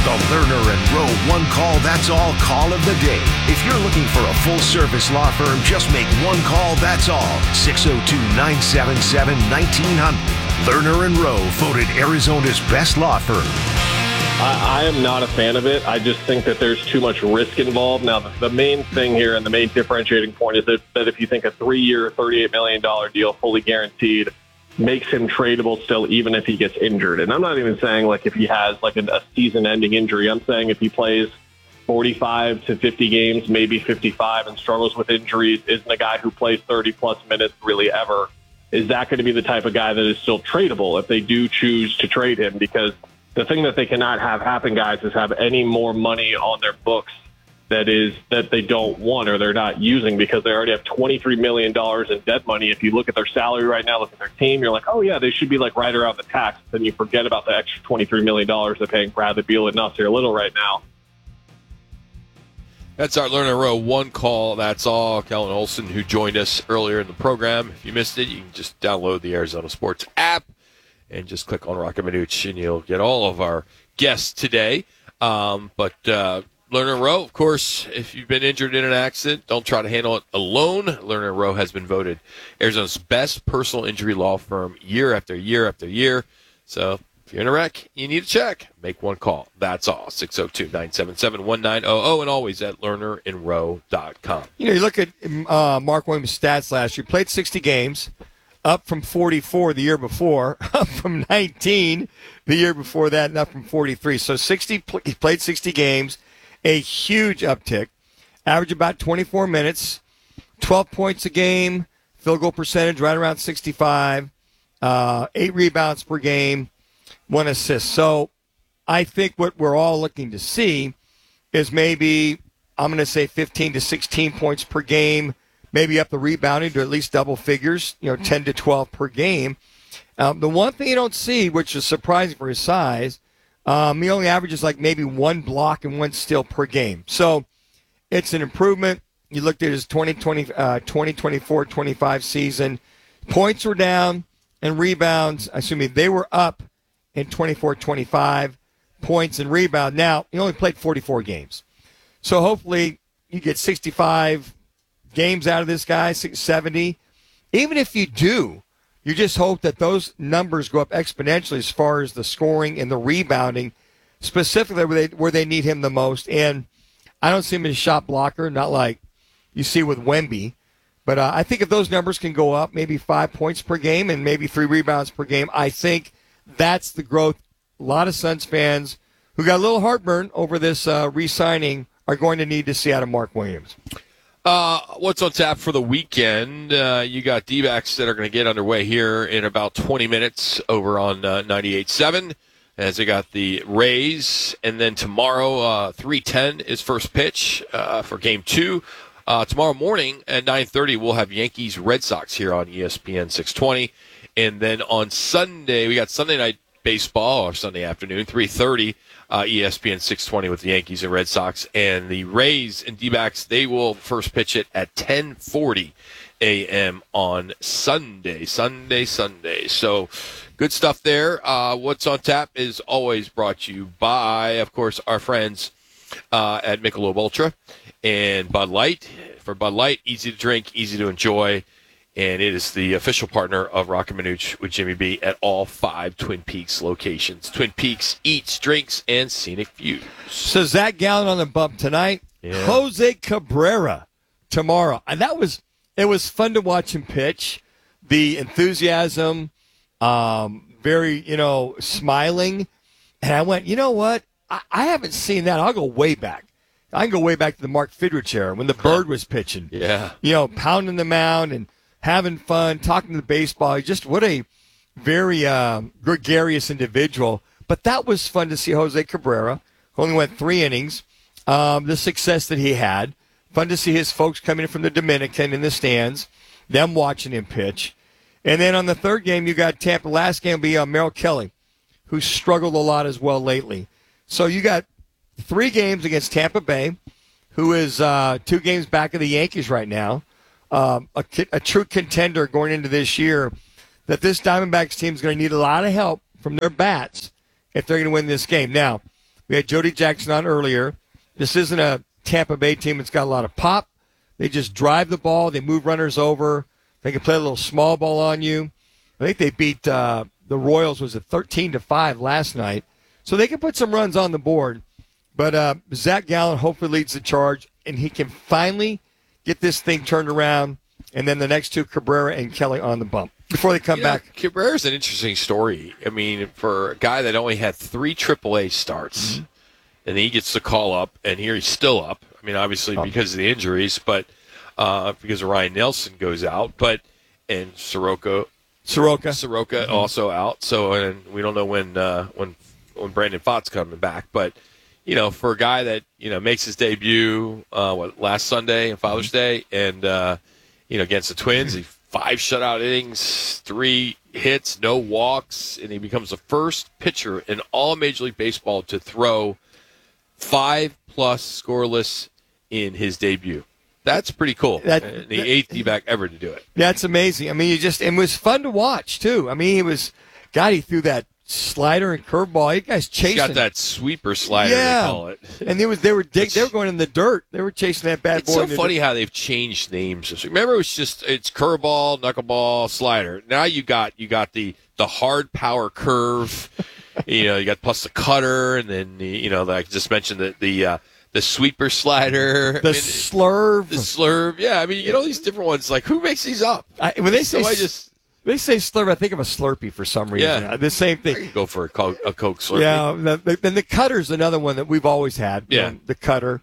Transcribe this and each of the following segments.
the Lerner and Rowe one call, that's all call of the day. If you're looking for a full-service law firm, just make one call, that's all. 602-977-1900. Lerner and Rowe, voted Arizona's best law firm. I am not a fan of it. I just think that there's too much risk involved. Now, the main thing here and the main differentiating point is that if you think a 3-year, $38 million deal, fully guaranteed, makes him tradable still, even if he gets injured. And I'm not even saying like if he has like a season-ending injury. I'm saying if he plays 45 to 50 games, maybe 55, and struggles with injuries, isn't a guy who plays 30-plus minutes really ever. Is that going to be the type of guy that is still tradable if they do choose to trade him? Because the thing that they cannot have happen, guys, is have any more money on their books that they don't want or they're not using, because they already have $23 million in dead money. If you look at their salary right now, look at their team, you're like, oh, yeah, they should be like right around the tax. Then you forget about the extra $23 million they're paying Bradley Beal and Nasir Little right now. That's our Lerner Rowe one call. That's all. Kellen Olson, who joined us earlier in the program. If you missed it, you can just download the Arizona Sports app and just click on Rocco Minucci, and you'll get all of our guests today. Lerner Rowe, of course, if you've been injured in an accident, don't try to handle it alone. Lerner Rowe has been voted Arizona's best personal injury law firm year after year after year. So if you're in a wreck, you need a check. Make one call. That's all. 602-977-1900, and always at lernerandrowe.com. You look at Mark Williams' stats last year. Played 60 games, up from 44 the year before, up from 19 the year before that, and up from 43. So he played 60 games, a huge uptick. Average about 24 minutes, 12 points a game, field goal percentage right around 65, 8 rebounds per game, 1 assist. So I think what we're all looking to see is maybe, I'm going to say 15 to 16 points per game, maybe up the rebounding to at least double figures, 10 to 12 per game. The one thing you don't see, which is surprising for his size, he only averages like maybe 1 block and 1 steal per game. So it's an improvement. You looked at his 2024-25 season. Points were down and rebounds, they were up in 24-25, points and rebound. Now, he only played 44 games. So hopefully you get 65 games out of this guy, 70. Even if you do, you just hope that those numbers go up exponentially as far as the scoring and the rebounding, specifically where they need him the most. And I don't see him as a shot blocker, not like you see with Wemby. But I think if those numbers can go up, maybe 5 points per game and maybe 3 rebounds per game, I think that's the growth a lot of Suns fans who got a little heartburn over this re-signing are going to need to see out of Mark Williams. What's on tap for the weekend? You got D-backs that are going to get underway here in about 20 minutes over on 98.7, as they got the Rays. And then tomorrow, 3:10 is first pitch for Game 2. Tomorrow morning at 9:30, we'll have Yankees-Red Sox here on ESPN 620. And then on Sunday, we got Sunday Night Baseball, or Sunday afternoon, 3:30, ESPN 620 with the Yankees and Red Sox. And the Rays and D-backs, they will first pitch it at 10:40 a.m. on Sunday. So good stuff there. What's on tap is always brought to you by, of course, our friends at Michelob Ultra and Bud Light. For Bud Light, easy to drink, easy to enjoy. And it is the official partner of Rockin' Minucci with Jimmy B at all 5 Twin Peaks locations. Twin Peaks eats, drinks, and scenic views. So Zach Gallen on the bump tonight. Yeah. Jose Cabrera tomorrow. And it was fun to watch him pitch. The enthusiasm, very, smiling. And I went, you know what? I haven't seen that. I'll go way back. I can go way back to the Mark Fidrich era when the Bird was pitching. Yeah. Pounding the mound and having fun, talking to the baseball. Just what a very gregarious individual. But that was fun to see Jose Cabrera, who only went 3 innings, the success that he had. Fun to see his folks coming in from the Dominican in the stands, them watching him pitch. And then on the third game, you got Tampa. Last game will be Merrill Kelly, who struggled a lot as well lately. So you got 3 games against Tampa Bay, who is 2 games back of the Yankees right now. A true contender going into this year, that this Diamondbacks team is going to need a lot of help from their bats if they're going to win this game. Now, We had Jody Jackson on earlier. This isn't a Tampa Bay team that's got a lot of pop. They just drive the ball. They move runners over. They can play a little small ball on you. I think they beat the Royals, was it 13-5 last night. So they can put some runs on the board. But Zach Gallen hopefully leads the charge, and he can finally get this thing turned around. And then the next two, Cabrera and Kelly, on the bump before they come back. Cabrera's an interesting story. I mean, for a guy that only had 3 AAA starts, and he gets the call up, and here he's still up. I mean, obviously because of the injuries, but because of Ryan Nelson goes out, and Soroka also out. So, and we don't know when Brandon Pfaadt's coming back, but for a guy that makes his debut last Sunday on Father's Day, and against the Twins, he 5 shutout innings, 3 hits, no walks, and he becomes the first pitcher in all Major League Baseball to throw 5+ scoreless in his debut. That's pretty cool. The 8th D-back ever to do it. That's amazing. I mean, it was fun to watch too. I mean, he threw that slider and curveball. You guys chasing. He's got that sweeper slider, they call it. And they were going in the dirt. They were chasing that bad boy. It's so funny how they've changed names. Remember, it's curveball, knuckleball, slider. Now you got the hard power curve. You got plus the cutter, and then I just mentioned the sweeper slider, slurve. The slurve. Yeah, I mean, you get all these different ones. Like, who makes these up? When they say slurve, I think of a Slurpee for some reason. Yeah. The same thing. I could go for a Coke Slurpee. Yeah, and the cutter's another one that we've always had. Yeah. The cutter.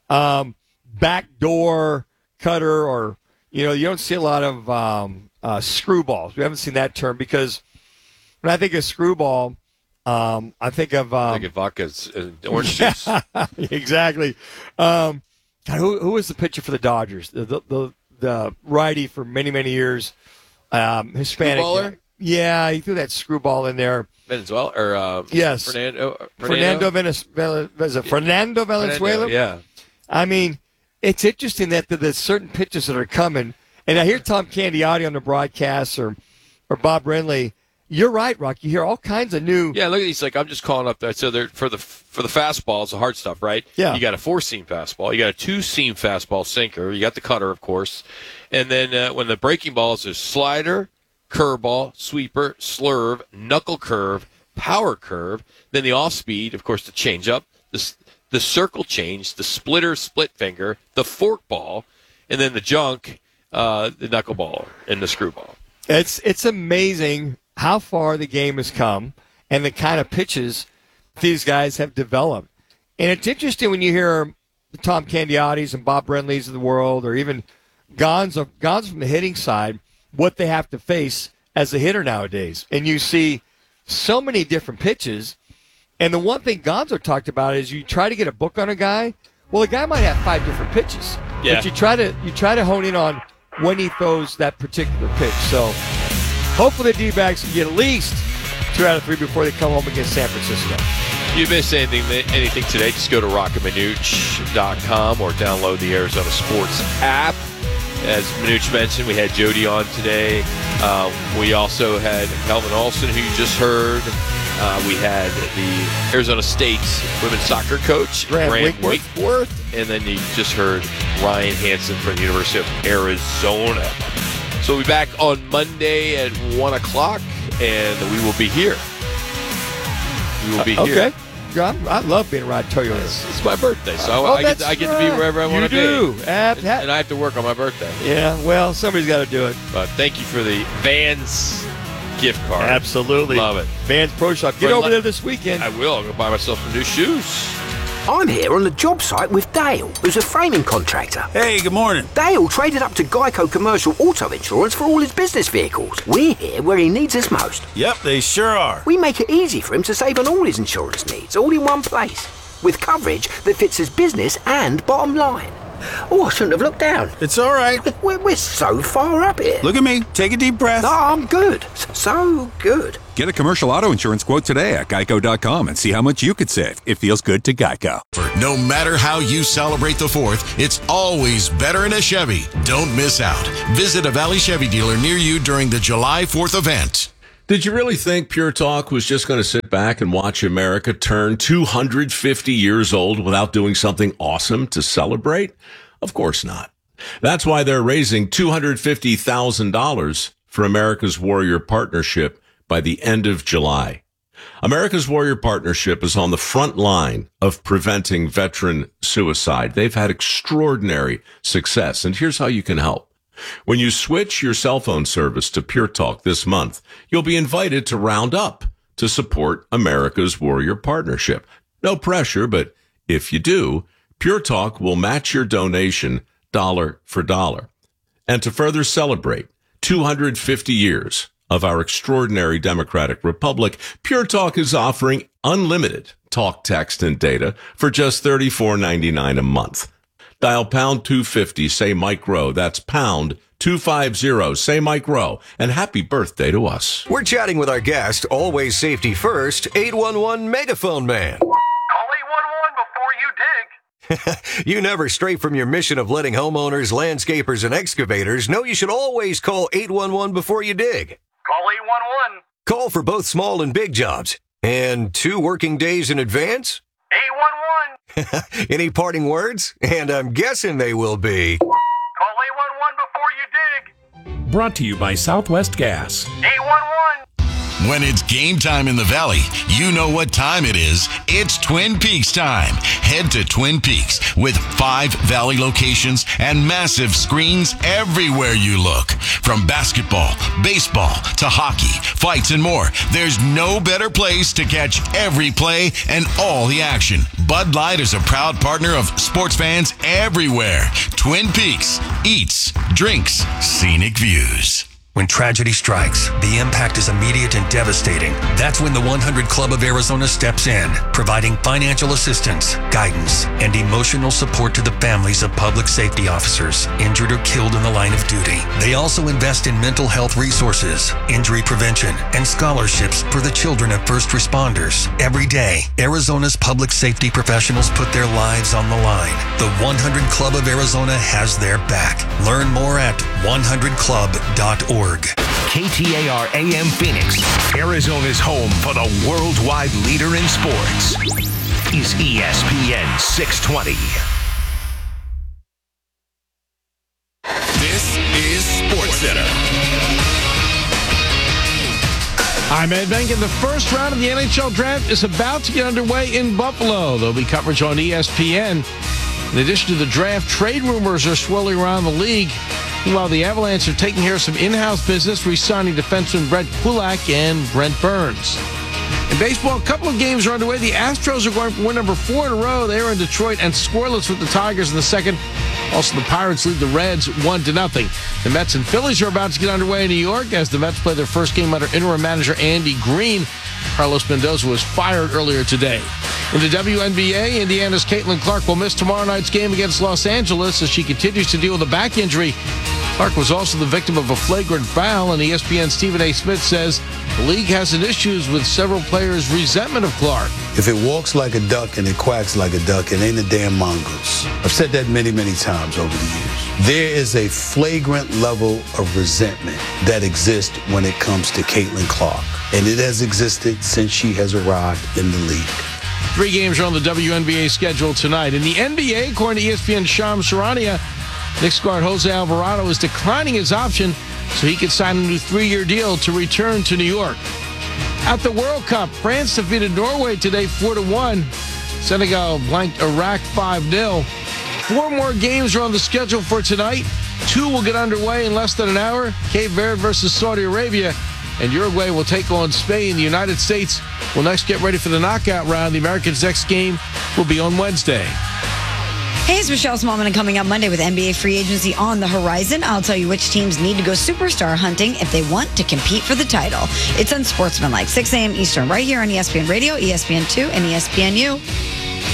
Backdoor cutter, or, you don't see a lot of screwballs. We haven't seen that term, because when I think of screwball, I think of vodka's orange juice. Exactly. God, who was the pitcher for the Dodgers? The righty for many, many years. Hispanic. Screwballer? Yeah, he threw that screwball in there. Venezuela, or yes, Fernando Valenzuela. Yeah. I mean, it's interesting that there's certain pitches that are coming, and I hear Tom Candiotti on the broadcast, or Bob Brenly. You're right, Rock. You hear all kinds of new. Yeah, look at these. Like, I'm just calling up that. So they're for the fastballs, the hard stuff, right? Yeah. You got a 4-seam fastball. You got a 2-seam fastball sinker. You got the cutter, of course. And then when the breaking balls, there's slider, curveball, sweeper, slurve, knuckle curve, power curve. Then the off speed, of course, the changeup, the circle change, the splitter, split finger, the fork ball, and then the junk, the knuckleball and the screwball. It's amazing how far the game has come and the kind of pitches these guys have developed. And it's interesting when you hear Tom Candiotti's and Bob Brenly's of the world, or even Gonz from the hitting side, what they have to face as a hitter nowadays. And you see so many different pitches. And the one thing Gonzo talked about is you try to get a book on a guy. Well, a guy might have 5 different pitches. Yeah. But you try to hone in on when he throws that particular pitch. So hopefully the D-backs can get at least 2 out of 3 before they come home against San Francisco. If you missed anything today, just go to rockandmanuch.com or download the Arizona Sports app. As Manuch mentioned, we had Jody on today. We also had Calvin Olson, who you just heard. We had the Arizona State women's soccer coach, Grant Wakeworth. And then you just heard Ryan Hansen from the University of Arizona. So we'll be back on Monday at 1 o'clock, and we will be here. We will be here. Okay. I love being around Toyota. It's my birthday, so I get to be wherever I want to be. You do. And I have to work on my birthday. Yeah, well, somebody's got to do it. But thank you for the Vans gift card. Absolutely. Love it. Vans Pro Shop. Get over there this weekend. I will. I'm going to buy myself some new shoes. I'm here on the job site with Dale, who's a framing contractor. Hey, good morning. Dale traded up to Geico Commercial Auto Insurance for all his business vehicles. We're here where he needs us most. Yep, they sure are. We make it easy for him to save on all his insurance needs, all in one place, with coverage that fits his business and bottom line. Oh, I shouldn't have looked down. It's all right. We're so far up here. Look at me. Take a deep breath. No, I'm good. So good. Get a commercial auto insurance quote today at geico.com and see how much you could save. It feels good to Geico. No matter how you celebrate the 4th, it's always better in a Chevy. Don't miss out. Visit a Valley Chevy dealer near you during the July 4th event. Did you really think Pure Talk was just going to sit back and watch America turn 250 years old without doing something awesome to celebrate? Of course not. That's why they're raising $250,000 for America's Warrior Partnership by the end of July. America's Warrior Partnership is on the front line of preventing veteran suicide. They've had extraordinary success, and here's how you can help. When you switch your cell phone service to Pure Talk this month, you'll be invited to round up to support America's Warrior Partnership. No pressure, but if you do, Pure Talk will match your donation dollar for dollar. And to further celebrate 250 years of our extraordinary democratic republic, Pure Talk is offering unlimited talk, text, and data for just $34.99 a month. Dial pound 250, say Mike Rowe. That's pound 250, say Mike Rowe. And happy birthday to us. We're chatting with our guest, always safety first, 811 Megaphone Man. Call 811 before you dig. You never stray from your mission of letting homeowners, landscapers, and excavators know you should always call 811 before you dig. Call 811. Call for both small and big jobs. And 2 working days in advance? 811. Any parting words? And I'm guessing they will be... Call 811 before you dig. Brought to you by Southwest Gas. 811. When it's game time in the Valley, you know what time it is. It's Twin Peaks time. Head to Twin Peaks with 5 Valley locations and massive screens everywhere you look. From basketball, baseball, to hockey, fights, and more, there's no better place to catch every play and all the action. Bud Light is a proud partner of sports fans everywhere. Twin Peaks eats, drinks, scenic views. When tragedy strikes, the impact is immediate and devastating. That's when the 100 Club of Arizona steps in, providing financial assistance, guidance, and emotional support to the families of public safety officers injured or killed in the line of duty. They also invest in mental health resources, injury prevention, and scholarships for the children of first responders. Every day, Arizona's public safety professionals put their lives on the line. The 100 Club of Arizona has their back. Learn more at 100club.org. KTAR AM Phoenix, Arizona's home for the worldwide leader in sports, is ESPN 620. This is SportsCenter. I'm Ed Benkin. The first round of the NHL draft is about to get underway in Buffalo. There'll be coverage on ESPN. In addition to the draft, trade rumors are swirling around the league. Meanwhile, the Avalanche are taking care of some in-house business, re-signing defenseman Brett Kulak and Brent Burns. In baseball, a couple of games are underway. The Astros are going for win number 4 in a row. They are in Detroit and scoreless with the Tigers in the second. Also, the Pirates lead the Reds 1-0. The Mets and Phillies are about to get underway in New York as the Mets play their first game under interim manager Andy Green. Carlos Mendoza was fired earlier today. In the WNBA, Indiana's Caitlin Clark will miss tomorrow night's game against Los Angeles as she continues to deal with a back injury. Clark was also the victim of a flagrant foul, and ESPN's Stephen A. Smith says the league has some issues with several players' resentment of Clark. If it walks like a duck and it quacks like a duck, it ain't a damn mongoose. I've said that many, many times over the years. There is a flagrant level of resentment that exists when it comes to Caitlin Clark, and it has existed since she has arrived in the league. 3 games are on the WNBA schedule tonight. In the NBA, according to ESPN's Shams Charania, Knicks guard Jose Alvarado is declining his option so he can sign a new 3-year deal to return to New York. At the World Cup, France defeated Norway today 4-1. Senegal blanked Iraq 5-0. 4 more games are on the schedule for tonight. 2 will get underway in less than an hour. Cape Verde versus Saudi Arabia. And Uruguay will take on Spain. The United States will next get ready for the knockout round. The Americans' next game will be on Wednesday. Hey, it's Michelle Smallman, and coming up Monday with NBA free agency on the horizon, I'll tell you which teams need to go superstar hunting if they want to compete for the title. It's Unsportsmanlike, 6 a.m. Eastern, right here on ESPN Radio, ESPN2, and ESPNU.